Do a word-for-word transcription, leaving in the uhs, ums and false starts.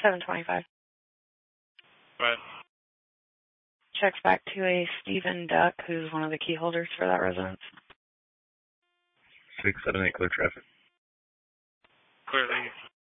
seven twenty-five. Right. Checks back to a Stephen Duck, who's one of the key holders for that residence. six seven eight, clear traffic. Clear leave.